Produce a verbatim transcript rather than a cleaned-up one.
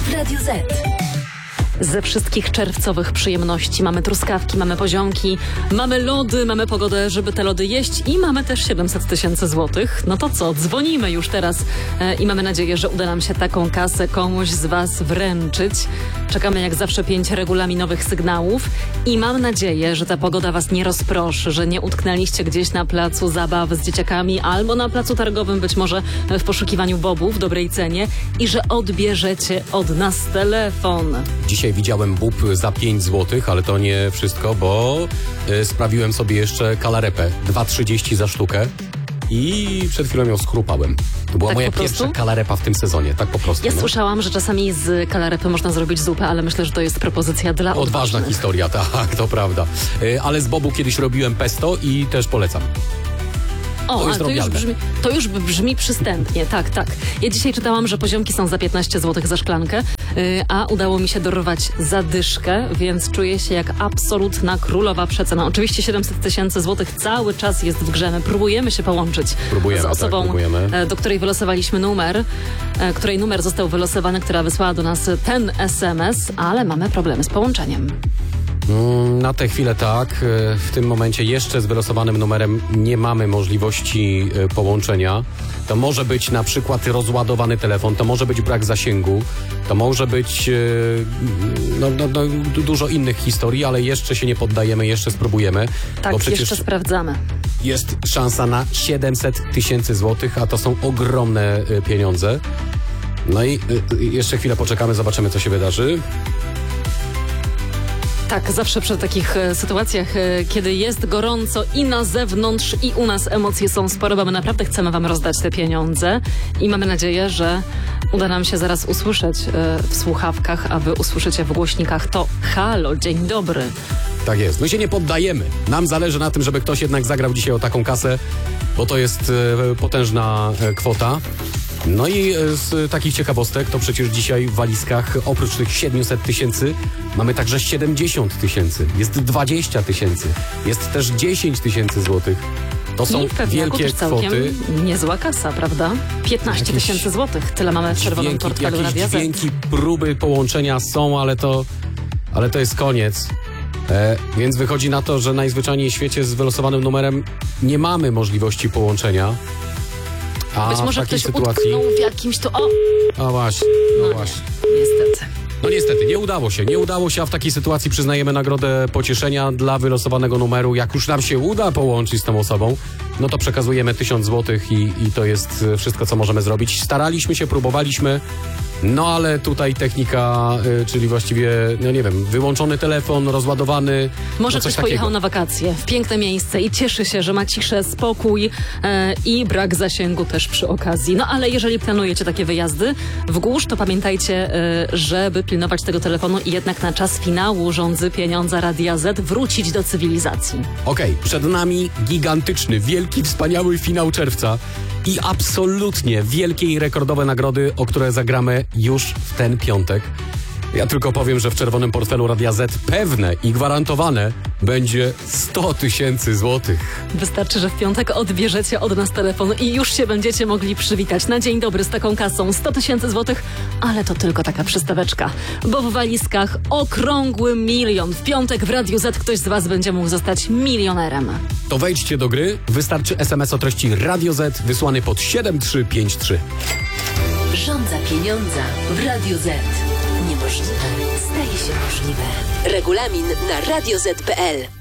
w Radiu Z. Ze wszystkich czerwcowych przyjemności mamy truskawki, mamy poziomki, mamy lody, mamy pogodę, żeby te lody jeść i mamy też siedemset tysięcy złotych. No to co, dzwonimy już teraz e, i mamy nadzieję, że uda nam się taką kasę komuś z Was wręczyć. Czekamy jak zawsze pięć regulaminowych sygnałów i mam nadzieję, że ta pogoda Was nie rozproszy, że nie utknęliście gdzieś na placu zabaw z dzieciakami albo na placu targowym, być może w poszukiwaniu bobów w dobrej cenie i że odbierzecie od nas telefon. Dzisiaj widziałem bób za pięć złotych, ale to nie wszystko, bo y, sprawiłem sobie jeszcze kalarepę. dwa trzydzieści za sztukę i przed chwilą ją schrupałem. To była Tak moja po prostu? pierwsza kalarepa w tym sezonie, tak po prostu. Ja no. słyszałam, że czasami z kalarepy można zrobić zupę, ale myślę, że to jest propozycja dla Odważna odważnych. historia, tak, to prawda. Y, ale z bobu kiedyś robiłem pesto i też polecam. O, To jest ale to już, robialne. brzmi, to już brzmi przystępnie, tak, tak. Ja dzisiaj czytałam, że poziomki są za piętnaście złotych za szklankę, yy, a udało mi się dorwać zadyszkę, więc czuję się jak absolutna królowa przecena. Oczywiście siedemset tysięcy złotych cały czas jest w grze. My próbujemy się połączyć Próbujemy, z tak, osobą, próbujemy. e, do której wylosowaliśmy numer, e, której numer został wylosowany, która wysłała do nas ten es em es, ale mamy problemy z połączeniem. Mm, Na tę chwilę tak. Y, W tym momencie jeszcze z wylosowanym numerem nie mamy możliwości y, połączenia. To może być na przykład rozładowany telefon, to może być brak zasięgu, to może być y, no, no, no, du- dużo innych historii, ale jeszcze się nie poddajemy, jeszcze spróbujemy. Tak, bo przecież jeszcze sprawdzamy. jest szansa na siedemset tysięcy złotych, a to są ogromne y, pieniądze. No i y, y, jeszcze chwilę poczekamy, zobaczymy, co się wydarzy. Tak, zawsze przy takich e, sytuacjach, e, kiedy jest gorąco i na zewnątrz, i u nas emocje są spore, bo my naprawdę chcemy Wam rozdać te pieniądze i mamy nadzieję, że uda nam się zaraz usłyszeć e, w słuchawkach, a Wy usłyszycie w głośnikach to halo, dzień dobry. Tak jest. My się nie poddajemy. Nam zależy na tym, żeby ktoś jednak zagrał dzisiaj o taką kasę, bo to jest e, potężna e, kwota. No i e, z takich ciekawostek to przecież dzisiaj w walizkach oprócz tych siedemset tysięcy mamy także siedemdziesiąt tysięcy. Jest dwadzieścia tysięcy. Jest też dziesięć tysięcy złotych. To są I w pewniaku wielkie też całkiem kwoty. niezła kasa, prawda? piętnaście tysięcy złotych. Tyle mamy w czerwonym Dźwięki, portfelu jakieś Radia Z. dźwięki, próby połączenia są, ale to, ale to jest koniec. E, więc wychodzi na to, że najzwyczajniej w świecie z wylosowanym numerem nie mamy możliwości połączenia. A Być może w takiej ktoś sytuacji... utknął w jakimś to... O! A właśnie, no No właśnie. nie, niestety. No niestety, nie udało się. Nie udało się, a w takiej sytuacji przyznajemy nagrodę pocieszenia dla wylosowanego numeru. Jak już nam się uda połączyć z tą osobą, no to przekazujemy tysiąc złotych i, i to jest wszystko, co możemy zrobić. Staraliśmy się, próbowaliśmy, no ale tutaj technika, y, czyli właściwie, no nie wiem, wyłączony telefon, rozładowany, Może no coś ktoś pojechał takiego. na wakacje w piękne miejsce i cieszy się, że ma ciszę, spokój e, i brak zasięgu też przy okazji. No ale jeżeli planujecie takie wyjazdy w górzь, to pamiętajcie, e, żeby pilnować tego telefonu i jednak na czas finału rządzy pieniądza Radia Z wrócić do cywilizacji. Okej, przed nami gigantyczny, wielki, wspaniały finał czerwca i absolutnie wielkie i rekordowe nagrody, o które zagramy już w ten piątek. Ja tylko powiem, że w czerwonym portfelu Radia Z pewne i gwarantowane będzie sto tysięcy złotych. Wystarczy, że w piątek odbierzecie od nas telefon i już się będziecie mogli przywitać. Na dzień dobry z taką kasą sto tysięcy złotych, ale to tylko taka przystaweczka, bo w walizkach okrągły milion. W piątek w Radiu Z ktoś z Was będzie mógł zostać milionerem. To wejdźcie do gry, wystarczy es em es o treści Radio Z wysłany pod siedem trzy pięć trzy. Rządza pieniądza w Radiu Z. Niemożliwe staje się możliwe. Regulamin na radio zet kropka pe el.